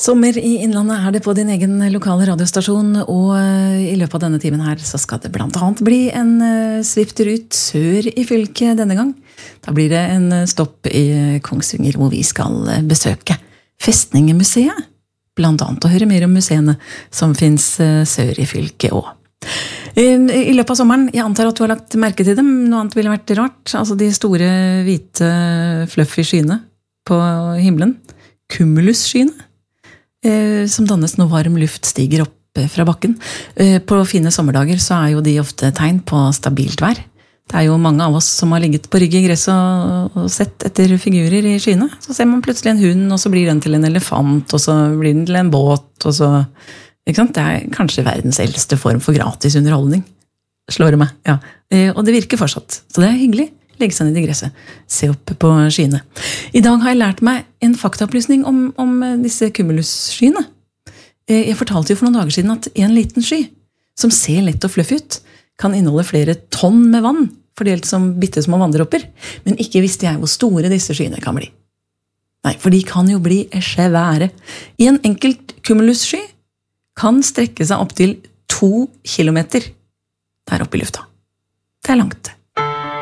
Sommer i Innlandet det på din egen lokale radiostasjon, og i løpet av denne timen her så skal det blant annet bli en sviptur ut sør i fylket denne gang. Da blir det en stopp i Kongsvinger hvor vi skal besøke Festningemuseet, blant annet å høre mer om museene som finnes sør i fylket også. I løpet av sommeren, jeg antar at du har lagt merke til dem, noe annet ville vært rart, altså de store hvite fluffy skyene på himmelen, cumulusskyene, som dannes når varm luft stiger opp fra bakken. På fine sommerdager så jo de ofte tegn på stabilt vær. Det jo mange av oss som har ligget på rygg i gresset og sett etter figurer i skyene. Så ser man plutselig en hund, og så blir den til en elefant, og så blir den til en båt, og så... Ikke sant? Det kanskje verdens eldste form for gratis underholdning. Slår det meg, ja. Og det virker fortsatt, så det hyggelig. Legge seg ned i gresset, se opp på skyene. I dag har jeg lært meg en faktaopplysning om disse cumulusskyene. Jeg fortalte jo for noen dager siden at en liten sky, som ser lett og fluffy ut, kan inneholde flere tonn med vann, fordelt som bittesmå vanndråper, men ikke visste jeg hvor store disse skyene kan bli. Nei, for de kan jo bli svære. I en enkelt cumulussky kan strekke seg opp til 2 kilometer der oppe i lufta. Det langt.